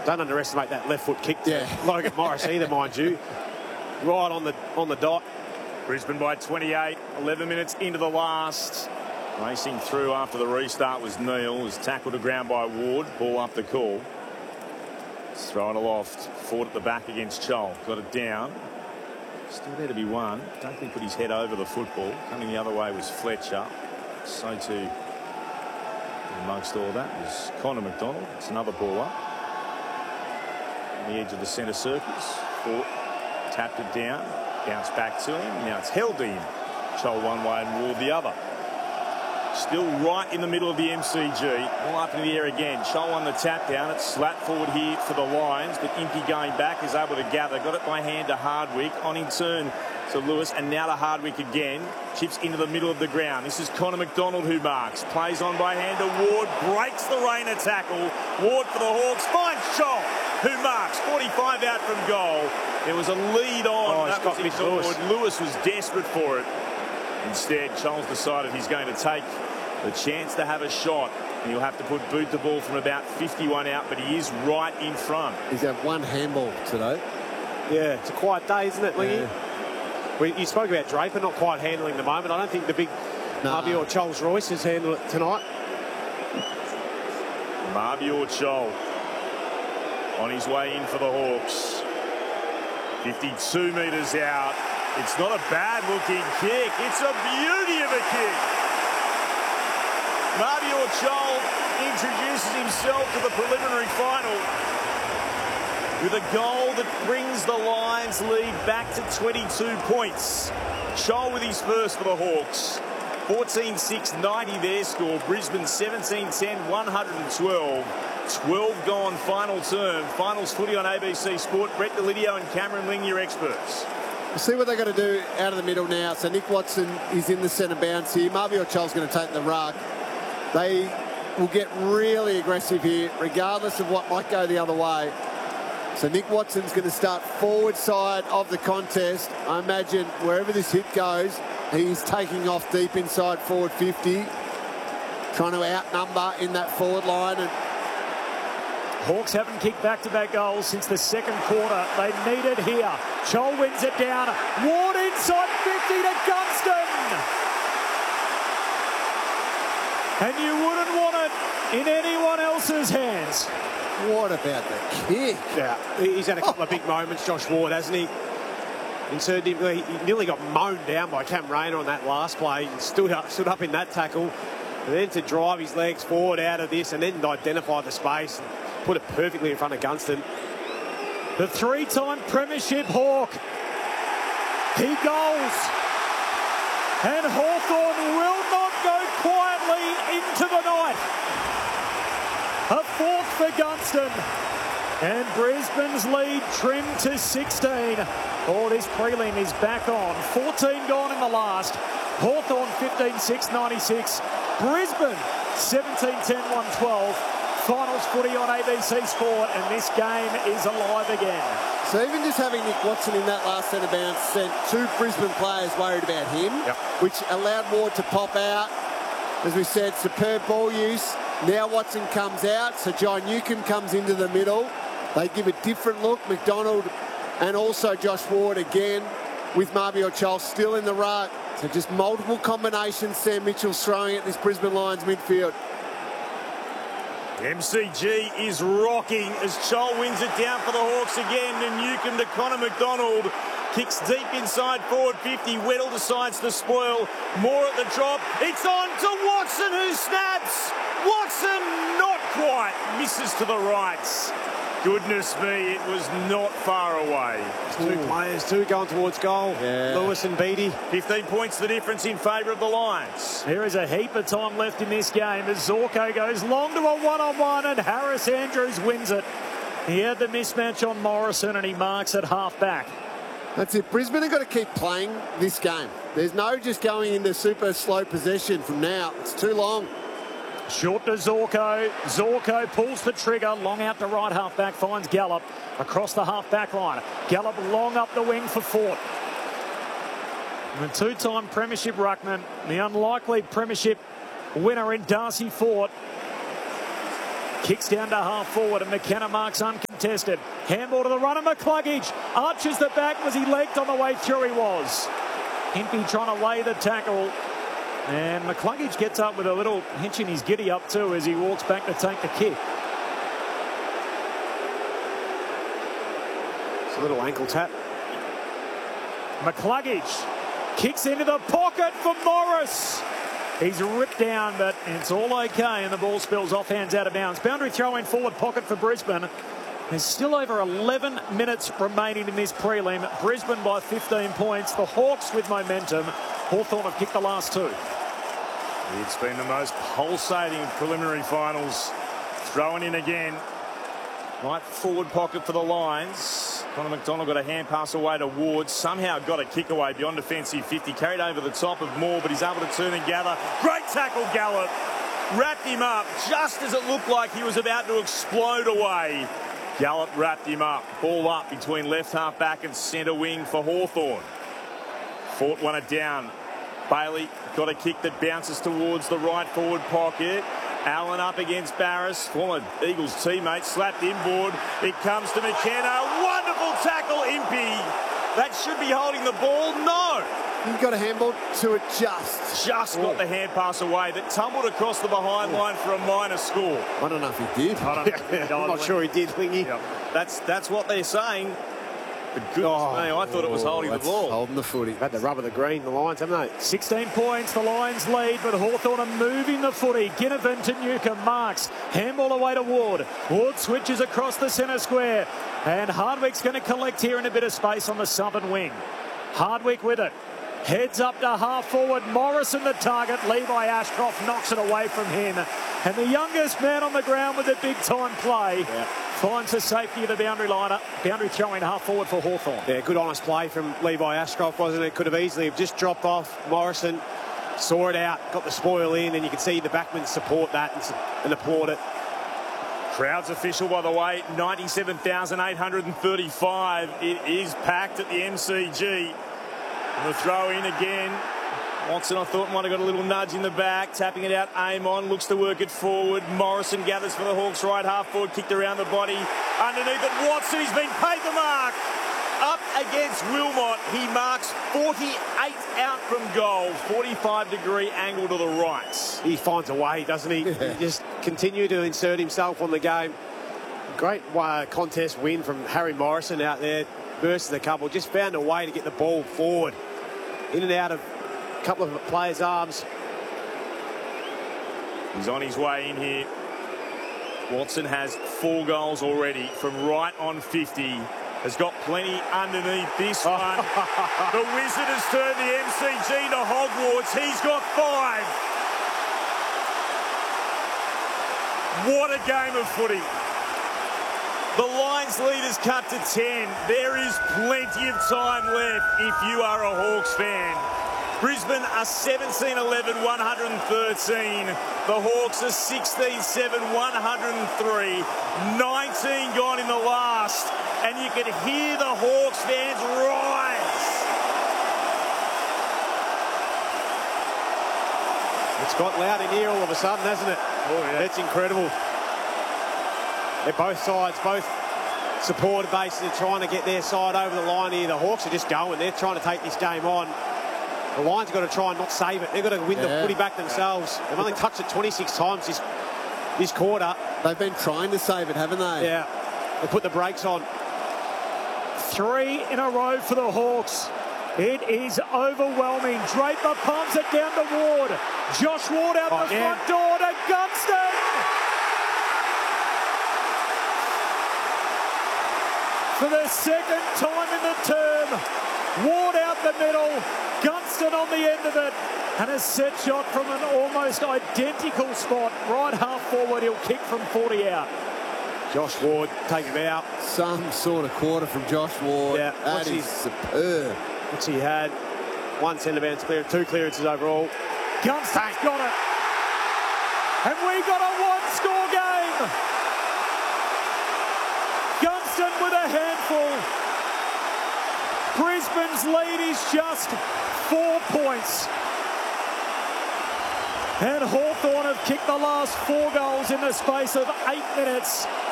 Don't underestimate that left foot kick to Logan Morris either, mind you. Right on the dot. Brisbane by 28, 11 minutes into the last. Racing through after the restart was Neal. Was tackled to ground by Ward. Ball up the call. Let's throw it aloft. Ford at the back against Chol. Got it down. Still there to be won. Dunkley put his head over the football. Coming the other way was Fletcher. So too amongst all that was Connor McDonald. It's another ball up. On the edge of the centre circles. Ford tapped it down. Bounced back to him. Now it's held in. Chol one way and Ward the other. Still right in the middle of the MCG. All up in the air again. Chol won the tap down. It's slap forward here for the Lions, but Impey going back is able to gather. Got it by hand to Hardwick. On in turn to Lewis, and now to Hardwick again. Chips into the middle of the ground. This is Connor McDonald who marks. Plays on by hand to Ward. Breaks the Rayner tackle. Ward for the Hawks. Finds Chol who marks. 45 out from goal. There was a lead on. That was ignored. Lewis was desperate for it. Instead, Chol's decided he's going to take the chance to have a shot. And he'll have to put boot the ball from about 51 out, but he is right in front. He's had one handball today. Yeah, it's a quiet day, isn't it, Lingy? Yeah. You spoke about Draper not quite handling the moment. I don't think the big Marby or Charles Royce has handled it tonight. Marby or Chol on his way in for the Hawks. 52 metres out. It's not a bad-looking kick. It's a beauty of a kick. Mabior Chol introduces himself to the preliminary final with a goal that brings the Lions lead back to 22 points. Chol with his first for the Hawks. 14-6, 90 their score. Brisbane 17-10, 112. 12 gone final term. Finals footy on ABC Sport. Brett Delidio and Cameron Ling, your experts. We'll see what they're going to do out of the middle now. So Nick Watson is in the centre bounce here. Mabior Chol's going to take the ruck. They will get really aggressive here, regardless of what might go the other way. So Nick Watson's going to start forward side of the contest. I imagine wherever this hit goes, he's taking off deep inside forward 50, trying to outnumber in that forward line. And Hawks haven't kicked back-to-back goals since the second quarter. They need it here. Chol wins it down. Ward inside 50 to Gunston. And you wouldn't want it in anyone else's hands. What about the kick? Yeah, he's had a couple of big moments, Josh Ward, hasn't he? He nearly got mown down by Cam Rayner on that last play. He stood up in that tackle. And then to drive his legs forward out of this and then identify the space. Put it perfectly in front of Gunston. The three-time premiership Hawk. He goes. And Hawthorn will not go quietly into the night. A fourth for Gunston. And Brisbane's lead trimmed to 16. Oh, this prelim is back on. 14 gone in the last. Hawthorn 15-6, 96. Brisbane 17-10, 112. Finals footy on ABC Sport, and this game is alive again. So even just having Nick Watson in that last centre bounce sent two Brisbane players worried about him, which allowed Ward to pop out. As we said, superb ball use. Now Watson comes out, so John Newcomb comes into the middle. They give a different look. McDonald and also Josh Ward again with Mabior Chol still in the ruck. So just multiple combinations Sam Mitchell's throwing at this Brisbane Lions midfield. MCG is rocking as Chol wins it down for the Hawks again. And Newcomb to Connor McDonald. Kicks deep inside forward 50. Weddle decides to spoil. More at the drop. It's on to Watson who snaps. Watson not quite. Misses to the right. Goodness me, it was not far away. Two players, two going towards goal. Yeah. Lewis and Beattie. 15 points the difference in favour of the Lions. There is a heap of time left in this game as Zorko goes long to a one-on-one and Harris Andrews wins it. He had the mismatch on Morrison and he marks at half-back. That's it. Brisbane have got to keep playing this game. There's no just going into super slow possession from now. It's too long. Short to Zorko. Zorko pulls the trigger. Long out to right half-back. Finds Gallup across the half-back line. Gallup long up the wing for Fort. And the two-time premiership ruckman, the unlikely premiership winner in Darcy Fort. Kicks down to half forward and McKenna marks uncontested. contested. Handball to the runner, McCluggage. Arches the back. Was he legged on the way through? He was. Impey trying to lay the tackle. And McCluggage gets up with a little hinch in his giddy up too as he walks back to take the kick. It's a little ankle tap. McCluggage kicks into the pocket for Morris. He's ripped down, but it's all okay, and the ball spills off hands out of bounds. Boundary throw in forward pocket for Brisbane. There's still over 11 minutes remaining in this prelim. Brisbane by 15 points. The Hawks with momentum. Hawthorn have kicked the last two. It's been the most pulsating preliminary finals. Thrown in again. Right forward pocket for the Lions. Connor McDonald got a hand pass away to Ward. Somehow got a kick away beyond defensive 50. Carried over the top of Moore, but he's able to turn and gather. Great tackle, Gallup. Wrapped him up just as it looked like he was about to explode away. Gallup wrapped him up. Ball up between left half back and centre wing for Hawthorn. Fort won it down. Bailey got a kick that bounces towards the right forward pocket. Allen up against Barris, former Eagles teammate, slapped inboard. It comes to McKenna. Wonderful tackle, Impey. That should be holding the ball. No. He got a handball to it just. Got the hand pass away that tumbled across the behind line for a minor score. I don't know if he did. I'm not sure he did, Lingy. Yep. That's what they're saying. But goodness me, I thought it was holding the ball. Holding the footy. Had the rub of the green, the Lions, haven't they? 16 points, the Lions lead, but Hawthorn are moving the footy. Ginnivan to Newcomb, marks, handball away to Ward. Ward switches across the centre square, and Hardwick's going to collect here in a bit of space on the southern wing. Hardwick with it. Heads up to half forward. Morrison the target. Levi Ashcroft knocks it away from him. And the youngest man on the ground with a big time play finds the safety of the boundary liner. Boundary throw in half forward for Hawthorn. Yeah, good honest play from Levi Ashcroft, wasn't it? Could have easily just dropped off. Morrison saw it out, got the spoil in, and you can see the backmen support that and applaud it. Crowd's official, by the way, 97,835. It is packed at the MCG. And the throw in again. Watson, I thought, might have got a little nudge in the back. Tapping it out, Amon looks to work it forward. Morrison gathers for the Hawks right half forward, kicked around the body. Underneath it, Watson, he's been paid the mark. Up against Wilmot, he marks 48 out from goal. 45-degree angle to the right. He finds a way, doesn't he? He just continue to insert himself on the game. Great contest win from Harry Morrison out there. Versus the couple, just found a way to get the ball forward, in and out of a couple of players' arms. He's on his way in here. Watson has 4 goals already from right on 50. Has got plenty underneath this one. The Wizard has turned the MCG to Hogwarts. He's got 5. What a game of footy. The Lions lead is cut to 10. There is plenty of time left if you are a Hawks fan. Brisbane are 17-11, 113. The Hawks are 16-7, 103. 19 gone in the last. And you can hear the Hawks fans rise. It's got loud in here all of a sudden, hasn't it? Oh, yeah. It's incredible. They're both sides, both supporter bases are trying to get their side over the line here. The Hawks are just going. They're trying to take this game on. The Lions have got to try and not save it. They've got to win the footy back themselves. They've only touched it 26 times this quarter. They've been trying to save it, haven't they? Yeah. They put the brakes on. 3 in a row for the Hawks. It is overwhelming. Draper pumps it down to Ward. Josh Ward out the front door to Gunston. For the second time in the term, Ward out the middle, Gunston on the end of it, and a set shot from an almost identical spot. Right half forward, he'll kick from 40 out. Josh Ward, take him out. Some sort of quarter from Josh Ward. Yeah, that is superb. What's he had? 1 centre bounce clear, 2 clearances overall. Gunston's got it. And we got a one-score game. Gunston with a handful. Brisbane's lead is just 4 points. And Hawthorn have kicked the last 4 goals in the space of 8 minutes.